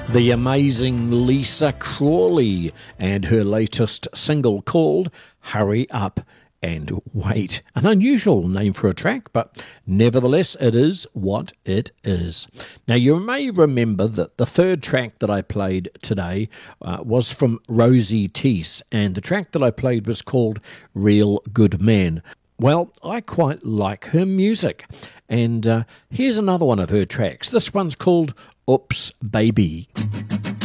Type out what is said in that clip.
The amazing Lisa Crawley and her latest single called Hurry Up and Wait. An unusual name for a track, but nevertheless it is what it is. Now you may remember that the third track that I played today was from Rosie Teese, and the track that I played was called Real Good Man. Well, I quite like her music, and here's another one of her tracks. This one's called Oops Baby.